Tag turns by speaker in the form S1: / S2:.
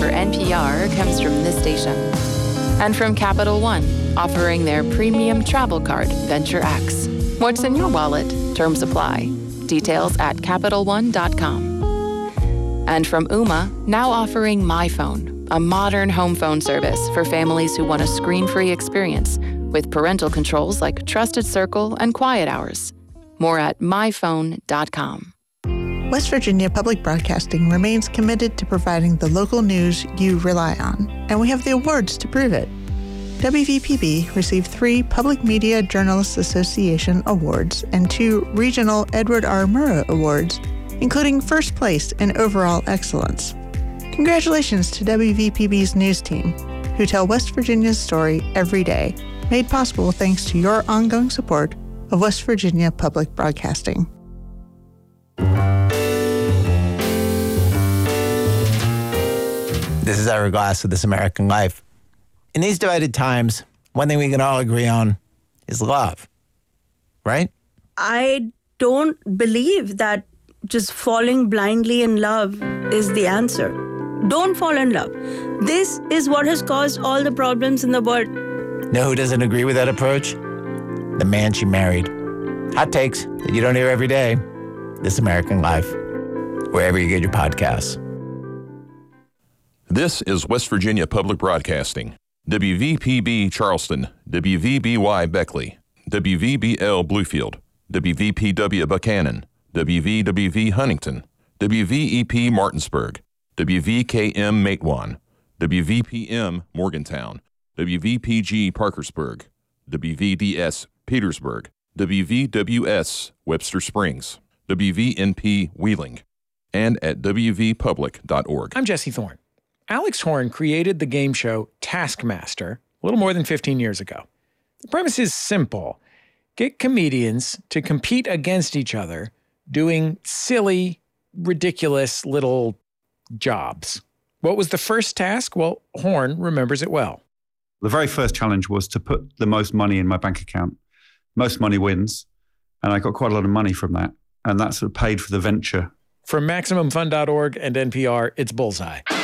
S1: NPR comes from this station. And from Capital One, offering their premium travel card, Venture X. What's in your wallet? Terms apply. Details at CapitalOne.com. And from Ooma, now offering My Phone, a modern home phone service for families who want a screen-free experience with parental controls like Trusted Circle and Quiet Hours. More at myphone.com.
S2: West Virginia Public Broadcasting remains committed to providing the local news you rely on, and we have the awards to prove it. WVPB received 3 Public Media Journalists Association awards and 2 Regional Edward R. Murrow Awards, including first place in overall excellence. Congratulations to WVPB's news team, who tell West Virginia's story every day, made possible thanks to your ongoing support of West Virginia Public Broadcasting.
S3: This is Ira Glass with This American Life. In these divided times, one thing we can all agree on is love, right?
S4: I don't believe that just falling blindly in love is the answer. Don't fall in love. This is what has caused all the problems in the world.
S3: Know who doesn't agree with that approach? The man she married. Hot takes that you don't hear every day. This American Life, wherever you get your podcasts.
S5: This is West Virginia Public Broadcasting. WVPB Charleston, WVBY Beckley, WVBL Bluefield, WVPW Buchanan, WVWV Huntington, WVEP Martinsburg, WVKM Matewan, WVPM Morgantown, WVPG Parkersburg, WVDS Petersburg, WVWS Webster Springs, WVNP Wheeling, and at wvpublic.org.
S6: I'm Jesse Thorne. Alex Horn created the game show Taskmaster a little more than 15 years ago. The premise is simple. Get comedians to compete against each other doing silly, ridiculous little jobs. What was the first task? Well, Horn remembers it well.
S7: The very first challenge was to put the most money in my bank account. Most money wins. And I got quite a lot of money from that. And that sort of paid for the venture.
S6: From MaximumFun.org and NPR, it's Bullseye.